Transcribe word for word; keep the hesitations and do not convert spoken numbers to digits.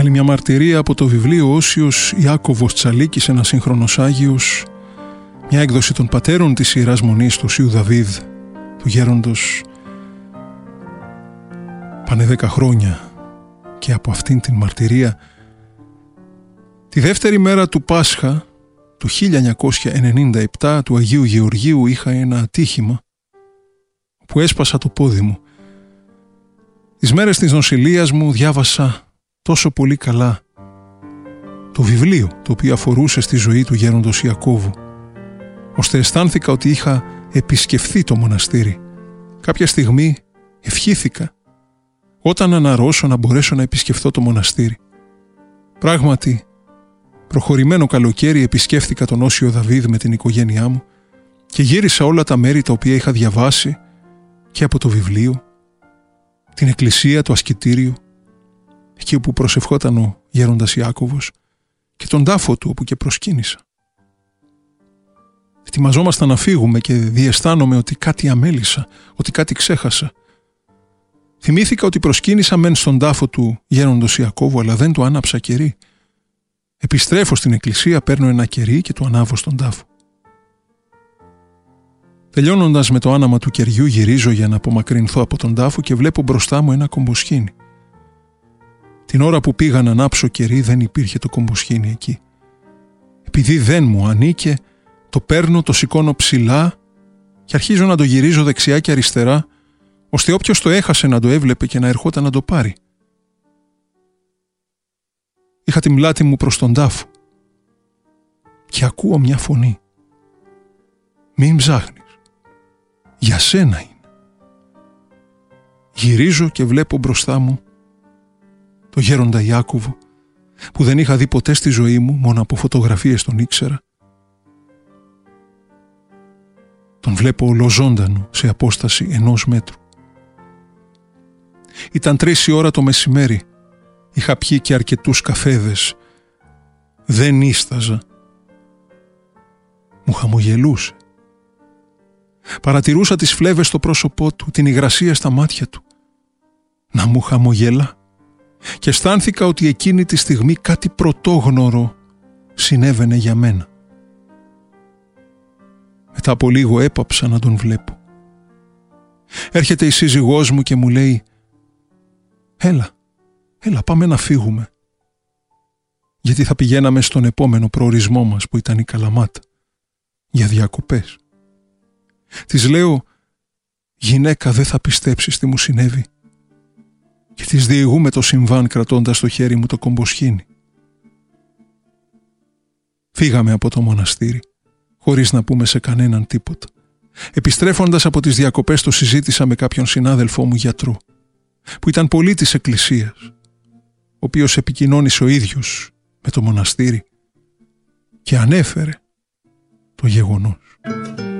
άλλη μια μαρτυρία από το βιβλίο «Όσιος Ιάκωβος Τσαλίκης, ένας σύγχρονος Άγιος», μια έκδοση των πατέρων της Ιεράς Μονής του Οσίου Δαβίδ, του γέροντος. Πάνε δέκα χρόνια και από αυτήν την μαρτυρία, τη δεύτερη μέρα του Πάσχα του χίλια εννιακόσια ενενήντα επτά του Αγίου Γεωργίου είχα ένα ατύχημα που έσπασα το πόδι μου. Τις μέρες της νοσηλείας μου διάβασα τόσο πολύ καλά το βιβλίο το οποίο αφορούσε στη ζωή του γέροντος Ιακώβου, ώστε αισθάνθηκα ότι είχα επισκεφθεί το μοναστήρι. Κάποια στιγμή ευχήθηκα όταν αναρρώσω να μπορέσω να επισκεφθώ το μοναστήρι. Πράγματι, προχωρημένο καλοκαίρι επισκέφθηκα τον Όσιο Δαβίδ με την οικογένειά μου και γύρισα όλα τα μέρη τα οποία είχα διαβάσει και από το βιβλίο, την εκκλησία, το ασκητήριο, εκεί όπου προσευχόταν ο γέροντας Ιάκωβος, και τον τάφο του όπου και προσκύνησα. Ετοιμαζόμασταν να φύγουμε και διαισθάνομαι ότι κάτι αμέλησα, ότι κάτι ξέχασα. Θυμήθηκα ότι προσκύνησα μεν στον τάφο του γέροντος Ιακώβου, αλλά δεν του άναψα κερί. Επιστρέφω στην εκκλησία, παίρνω ένα κερί και το ανάβω στον τάφο. Τελειώνοντας με το άναμα του κεριού, γυρίζω για να απομακρυνθώ από τον τάφο και βλέπω μπροστά μου ένα κομποσχήνι. Την ώρα που πήγα να ανάψω κερί δεν υπήρχε το κομποσχήνι εκεί. Επειδή δεν μου ανήκε, το παίρνω, το σηκώνω ψηλά και αρχίζω να το γυρίζω δεξιά και αριστερά, ώστε όποιος το έχασε να το έβλεπε και να ερχόταν να το πάρει. Είχα την πλάτη μου προς τον τάφο και ακούω μια φωνή. «Μην ψάχνεις, για σένα είναι». Γυρίζω και βλέπω μπροστά μου το γέροντα Ιάκωβο, που δεν είχα δει ποτέ στη ζωή μου, μόνο από φωτογραφίες τον ήξερα. Τον βλέπω ολοζώντανο σε απόσταση ενός μέτρου. Ήταν τρεις η ώρα το μεσημέρι. Είχα πιει και αρκετούς καφέδες. Δεν ίσταζα. Μου χαμογελούσε. Παρατηρούσα τις φλέβες στο πρόσωπό του, την υγρασία στα μάτια του. Να μου χαμογελά. Και αισθάνθηκα ότι εκείνη τη στιγμή κάτι πρωτόγνωρο συνέβαινε για μένα. Μετά από λίγο έπαψα να τον βλέπω. Έρχεται η σύζυγός μου και μου λέει «Έλα, έλα πάμε να φύγουμε». Γιατί θα πηγαίναμε στον επόμενο προορισμό μας που ήταν η Καλαμάτα, για διακοπές. Της λέω «Γυναίκα, δεν θα πιστέψεις τι μου συνέβη». Και της διηγούμε το συμβάν κρατώντας στο χέρι μου το κομποσχήνι. Φύγαμε από το μοναστήρι, χωρίς να πούμε σε κανέναν τίποτα. Επιστρέφοντας από τις διακοπές το συζήτησα με κάποιον συνάδελφό μου γιατρό, που ήταν πολύ της εκκλησίας, ο οποίος επικοινώνησε ο ίδιος με το μοναστήρι και ανέφερε το γεγονός.